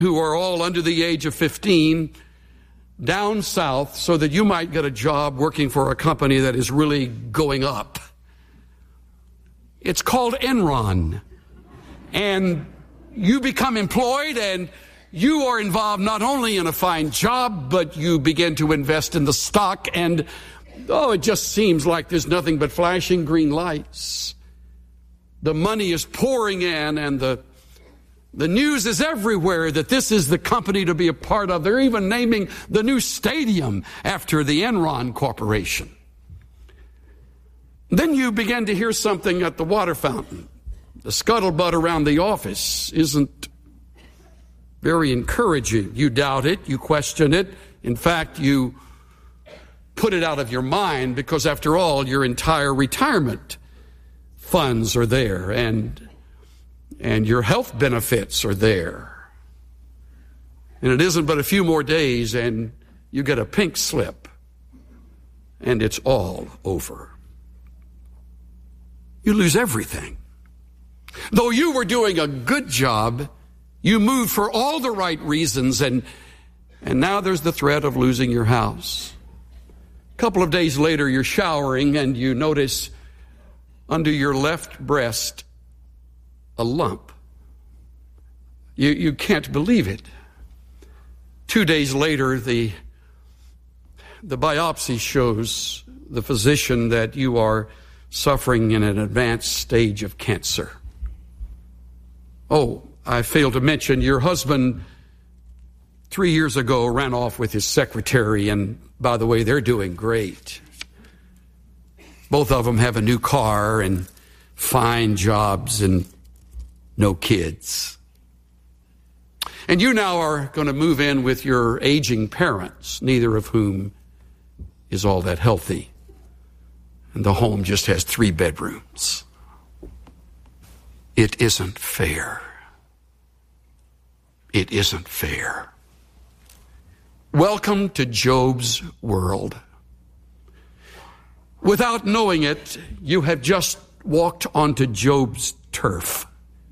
who are all under the age of 15 down south so that you might get a job working for a company that is really going up. It's called Enron. And you become employed and you are involved not only in a fine job, but you begin to invest in the stock and, it just seems like there's nothing but flashing green lights. The money is pouring in and the news is everywhere that this is the company to be a part of. They're even naming the new stadium after the Enron Corporation. Then you begin to hear something at the water fountain. The scuttlebutt around the office isn't very encouraging. You doubt it, you question it. In fact, you put it out of your mind because, after all, your entire retirement funds are there and your health benefits are there. And it isn't but a few more days and you get a pink slip and it's all over. You lose everything. Though you were doing a good job, you moved for all the right reasons, and now there's the threat of losing your house. A couple of days later, you're showering and you notice under your left breast a lump. You can't believe it. 2 days later, the biopsy shows the physician that you are suffering in an advanced stage of cancer. Oh, I failed to mention your husband 3 years ago ran off with his secretary, and by the way, they're doing great. Both of them have a new car and fine jobs and no kids. And you now are going to move in with your aging parents, neither of whom is all that healthy. And the home just has 3 bedrooms. It isn't fair. It isn't fair. Welcome to Job's world. Without knowing it, you have just walked onto Job's turf.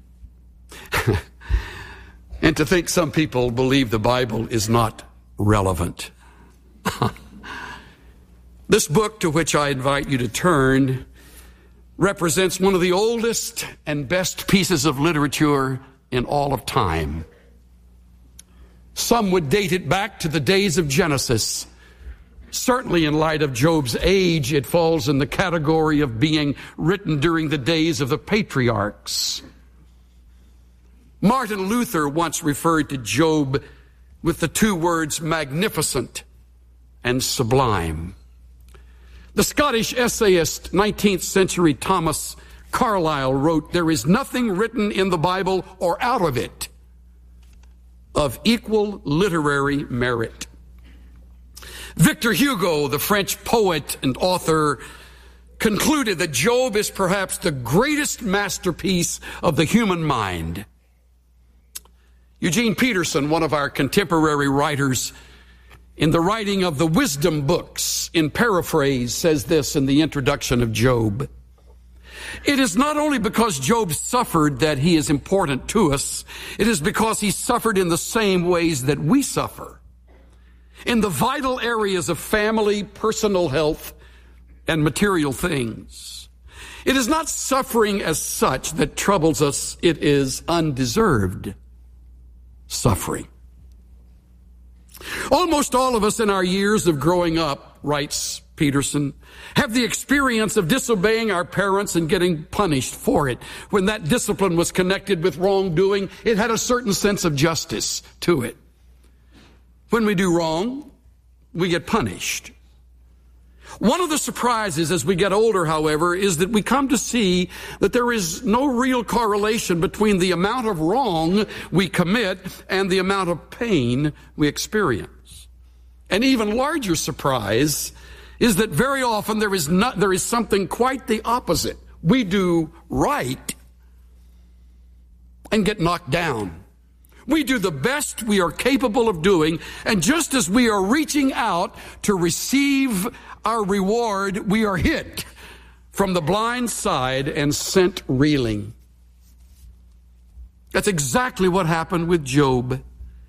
And to think some people believe the Bible is not relevant. This book, to which I invite you to turn, represents one of the oldest and best pieces of literature in all of time. Some would date it back to the days of Genesis. Certainly, in light of Job's age, it falls in the category of being written during the days of the patriarchs. Martin Luther once referred to Job with the 2 words magnificent and sublime. The Scottish essayist, 19th century Thomas Carlyle wrote, "There is nothing written in the Bible or out of it of equal literary merit." Victor Hugo, the French poet and author, concluded that Job is perhaps the greatest masterpiece of the human mind. Eugene Peterson, one of our contemporary writers, in the writing of the wisdom books, in paraphrase, says this in the introduction of Job: "It is not only because Job suffered that he is important to us, it is because he suffered in the same ways that we suffer, in the vital areas of family, personal health, and material things. It is not suffering as such that troubles us, it is undeserved suffering." Almost all of us in our years of growing up, writes Peterson, have the experience of disobeying our parents and getting punished for it. When that discipline was connected with wrongdoing, it had a certain sense of justice to it. When we do wrong, we get punished. One of the surprises as we get older, however, is that we come to see that there is no real correlation between the amount of wrong we commit and the amount of pain we experience. An even larger surprise is that very often there is something quite the opposite. We do right and get knocked down. We do the best we are capable of doing, and just as we are reaching out to receive our reward, we are hit from the blind side and sent reeling. That's exactly what happened with Job.